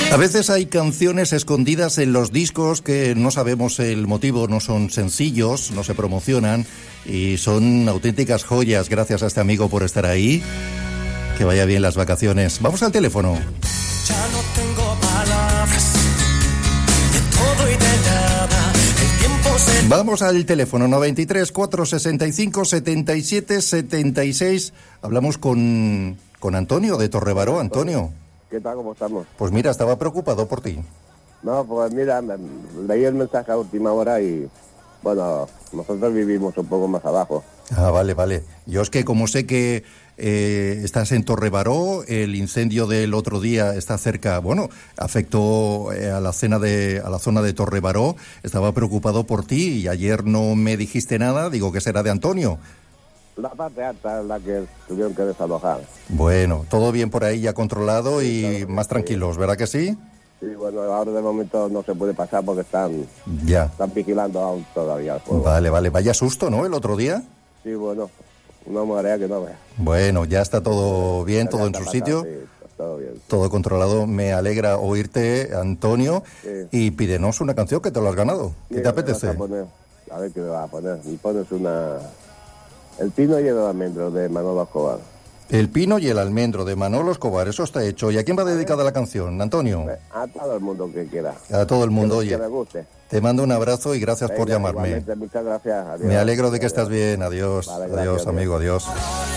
A veces hay canciones escondidas en los discos que no sabemos el motivo, no son sencillos, no se promocionan y son auténticas joyas. Gracias a este amigo por estar ahí. Que vaya bien las vacaciones. Vamos al teléfono. Ya no tengo palabras de todo y de nada. El tiempo se... Vamos al teléfono 93 465 77 76. Hablamos con Antonio de Torrebaró. Antonio. ¿Qué tal? ¿Cómo estamos? Pues mira, estaba preocupado por ti. No, pues mira, leí el mensaje a última hora y, bueno, nosotros vivimos un poco más abajo. Ah, vale. Yo es que como sé que estás en Torrebaró, el incendio del otro día está cerca, bueno, afectó a la zona de Torrebaró, estaba preocupado por ti y ayer no me dijiste nada, digo que será de Antonio. La parte alta es la que tuvieron que desalojar. Bueno, todo bien por ahí ya controlado y más tranquilos, ¿verdad que sí? Sí, bueno, ahora de momento no se puede pasar porque están vigilando aún todavía el fuego. Vale, vaya susto, ¿no? El otro día. Sí, bueno, una marea que no vea. Bueno, ya está todo bien, todo en su sitio. Sí, todo bien. Todo controlado. Me alegra oírte, Antonio. Sí. Y pídenos una canción que te lo has ganado. ¿Qué te apetece? A ver qué me vas a poner. Y pones una... El pino y el almendro de Manolo Escobar. El pino y el almendro de Manolo Escobar, eso está hecho. ¿Y a quién va dedicada la canción, Antonio? A todo el mundo que quiera. A todo el mundo, oye. Que me guste. Te mando un abrazo y gracias por llamarme. Muchas gracias. Adiós. Me alegro de que estás bien. Adiós. Vale, adiós, amigo. Adiós.